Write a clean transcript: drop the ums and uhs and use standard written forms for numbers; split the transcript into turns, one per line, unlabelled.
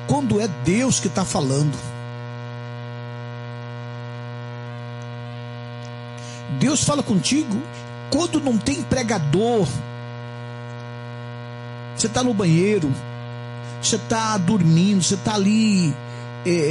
quando é Deus que está falando. Deus fala contigo quando não tem pregador. Você está no banheiro, você está dormindo, você está ali